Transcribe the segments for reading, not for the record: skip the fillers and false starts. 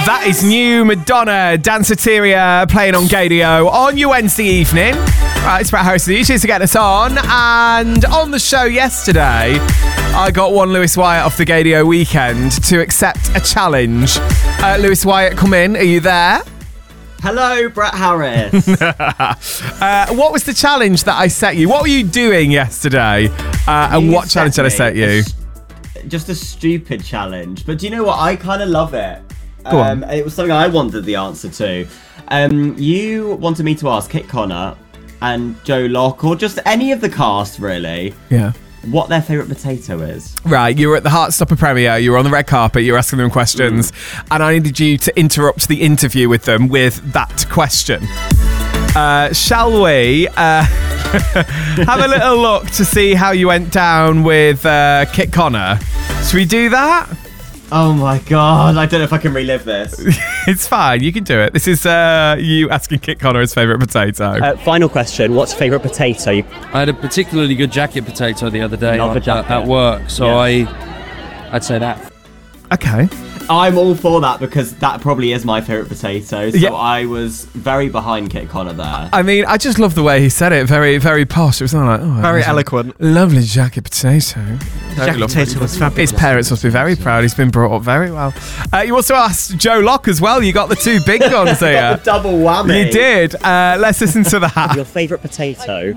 That is new Madonna, Danceteria, playing on Gadio on your Wednesday evening. Right, it's Brett Harris the YouTube to get us on. And on the show yesterday, I got one Lewis Wyatt off the Gadio weekend to accept a challenge. Lewis Wyatt, come in. Are you there? Hello, Brett Harris. What was the challenge that I set you? What were you doing yesterday? And what challenge did I set you? Just a stupid challenge. But do you know what? I kind of love it. Go on. It was something I wanted the answer to. You wanted me to ask Kit Connor and Joe Locke, or just any of the cast, really, Yeah. what their favourite potato is. Right, you were at the Heartstopper premiere, you were on the red carpet, you were asking them questions, and I needed you to interrupt the interview with them with that question. Shall we have a little look to see how you went down with Kit Connor? Should we do that? Oh my god, I don't know if I can relive this. It's fine, you can do it. This is you asking Kit Connor his favourite potato. Final question, what's your favourite potato? I had a particularly good jacket potato the other day Love a jacket. at work, so Yeah. I'd say that. Okay. I'm all for that because that probably is my favourite potato, so Yeah. I was very behind Kit Connor there. I mean, I just love the way he said it. Very, very posh. It was not like, oh, Very that's a eloquent. lovely jacket potato. Jacket potato was fabulous. His parents must be very proud. He's been brought up very well. You also asked Joe Locke as well. You got the two big guns Got here. the double whammy. You did. Let's listen to that. Your favourite potato?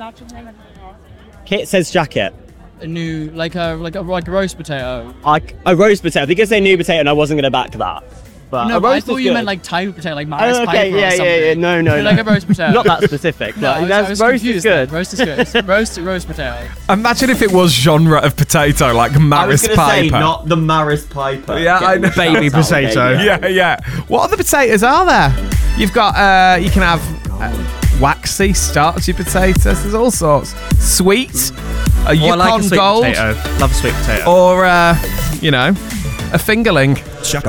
Kit says jacket. A new, like a roast potato. A roast potato. Because they knew potato, and I wasn't going to back that. But No, a but I roast thought is you good. meant like type potato, like Maris Oh, Piper okay, or yeah, something. no. Like a roast potato. Not that specific. No, I But was roast is confused good. then. Roast is good. roast potato. Imagine if it was genre of potato, like I was Maris going to say Piper. not the Maris Piper. Yeah, I know. Baby Shout out, potato. baby. Yeah. What other potatoes are there? You've got, you can have waxy, starchy potatoes. There's all sorts. Sweet, a I Yukon like a sweet Gold, potato. Love a sweet potato. or, a fingerling. Shaka